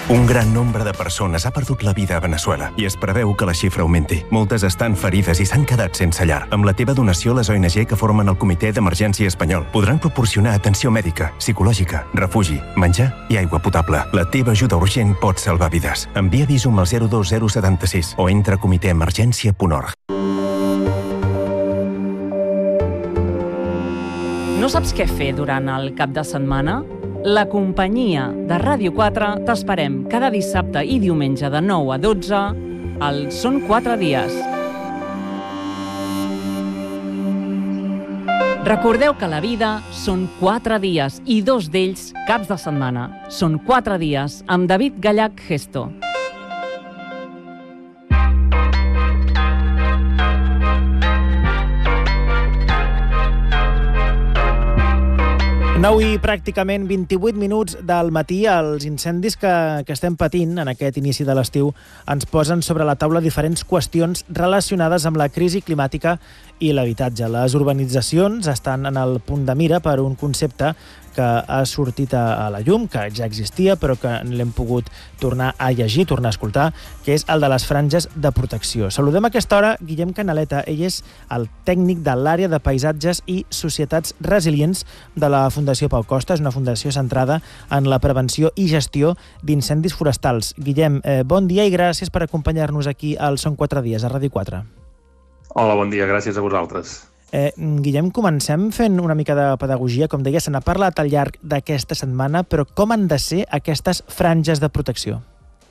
Un gran nombre de persones ha perdut la vida a Veneçuela i es preveu que la xifra augmenti. Moltes estan ferides i s'han quedat sense llar. Amb la teva donació, les ONG que formen el Comitè d'Emergència Espanyol podran proporcionar atenció mèdica, psicològica, refugi, menjar i aigua potable. La teva ajuda urgent pot salvar vides. Envia Visum al 02076 o entra a comitèemergència.org. No saps què fer durant el cap de setmana? La companyia de Ràdio 4 t'esperem cada dissabte i diumenge de 9 a 12 al Són 4 dies. Recordeu que la vida són 4 dies i 2 d'ells caps de setmana. Són 4 dies amb David Gallach Gesto. I pràcticament 28 minuts del matí. Els incendis que estem patint en aquest inici de l'estiu ens posen sobre la taula diferents qüestions relacionades amb la crisi climàtica i l'habitatge. Les urbanitzacions estan en el punt de mira per un concepte que ha sortit a la llum, que ja existia, però que l'hem pogut tornar a llegir, tornar a escoltar, que és el de les franges de protecció. Saludem a aquesta hora Guillem Canaleta. Ell és el tècnic de l'àrea de paisatges i societats resilients de la Fundació Pau Costa. És una fundació centrada en la prevenció i gestió d'incendis forestals. Guillem, bon dia i gràcies per acompanyar-nos aquí al Són 4 dies, a Ràdio 4. Hola, bon dia, gràcies a vosaltres. Guillem, comencem fent una mica de pedagogia. Com deia, se n'ha parlat al llarg d'aquesta setmana, però com han de ser aquestes franges de protecció?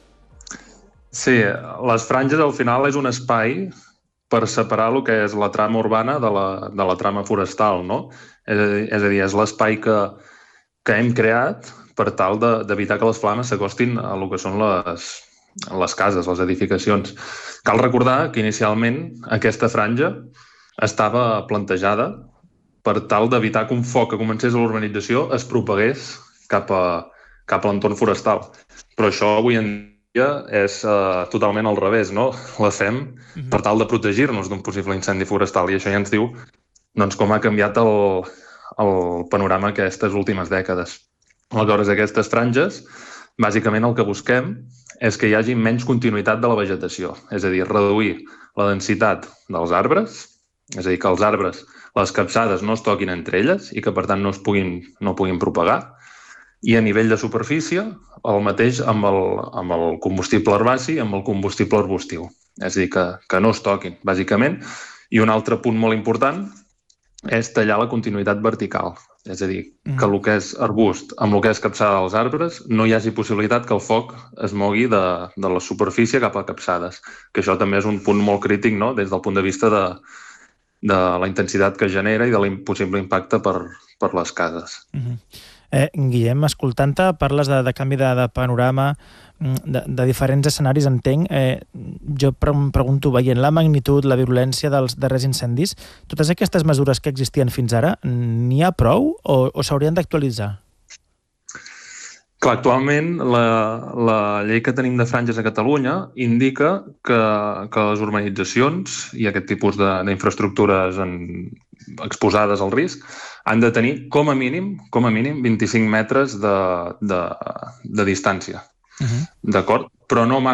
Sí, les franges al final és un espai per separar el que és la trama urbana de la trama forestal, no? És a dir, és l'espai que hem creat per tal d'evitar que les flames s'acostin a el que són les cases, les edificacions. Cal recordar que inicialment aquesta franja estava plantejada per tal d'evitar que un foc que comencés a l'urbanització es propagués cap a l'entorn forestal. Però això avui en dia és totalment al revés, no? La fem per tal de protegir-nos d'un possible incendi forestal i això ja ens diu com ha canviat el panorama aquestes últimes dècades. Aleshores, aquestes franges, bàsicament el que busquem és que hi hagi menys continuïtat de la vegetació, és a dir, reduir la densitat dels arbres, és a dir, que els arbres, les capçades no es toquin entre elles i que, per tant, no puguin propagar. I a nivell de superfície, el mateix amb el combustible herbaci i amb el combustible arbustiu. És a dir, que no es toquin, bàsicament. I un altre punt molt important és tallar la continuïtat vertical. És a dir, que el que és arbust amb el que és capçada dels arbres no hi hagi possibilitat que el foc es mogui de la superfície cap a capçades. Que això també és un punt molt crític, no?, des del punt de vista de la intensitat que genera i de l'impossible impacte per les cases. Guillem, escoltant-te, parles de canvi de panorama, de diferents escenaris, entenc. Jo em pregunto, veient la magnitud, la virulència dels darrers incendis, totes aquestes mesures que existien fins ara, n'hi ha prou o s'haurien d'actualitzar? Clar, actualment la llei que tenim de franges a Catalunya indica que les urbanitzacions i aquest tipus d'infraestructures exposades al risc han de tenir com a mínim 25 metres de distància. D'acord? Però no